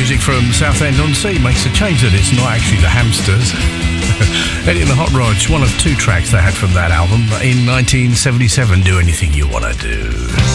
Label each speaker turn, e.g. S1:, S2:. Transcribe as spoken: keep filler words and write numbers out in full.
S1: music from Southend-on-Sea makes a change that it's not actually the Hamsters. Eddie and the Hot Rods, one of two tracks they had from that album in nineteen seventy-seven, Do Anything You Wanna Do.